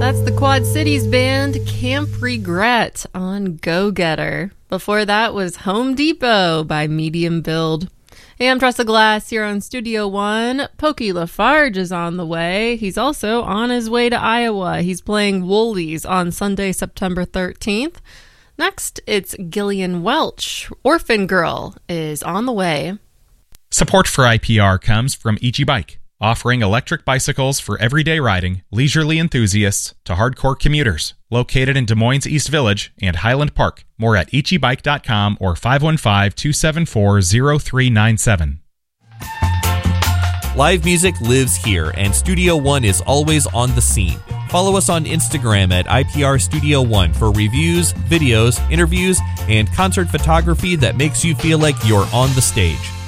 That's the Quad Cities band Camp Regret on Go Getter. Before that was Home Depot by Medium Build. Hey, I'm Tressa Glass here on Studio One. Pokey Lafarge is on the way. He's also on his way to Iowa. He's playing Woolies on Sunday, September 13th. Next, it's Gillian Welch. Orphan Girl is on the way. Support for IPR comes from Ichi Bike, offering electric bicycles for everyday riding, leisurely enthusiasts to hardcore commuters. Located in Des Moines East Village and Highland Park. More at ichibike.com or 515-274-0397. Live music lives here, and Studio One is always on the scene. Follow us on Instagram at IPR Studio One for reviews, videos, interviews, and concert photography that makes you feel like you're on the stage.